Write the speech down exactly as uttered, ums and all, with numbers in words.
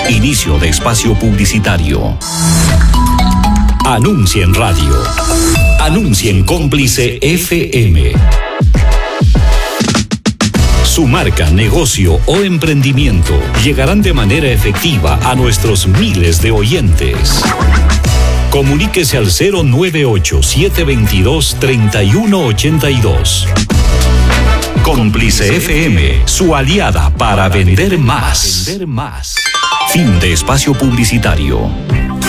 Inicio de espacio publicitario. Anuncia en radio. Anuncia en Cómplice F M. Su marca, negocio o emprendimiento llegarán de manera efectiva a nuestros miles de oyentes. Comuníquese al cero nueve ocho, siete dos dos, tres uno ocho dos. Cómplice F M, su aliada para vender más. Fin de espacio publicitario.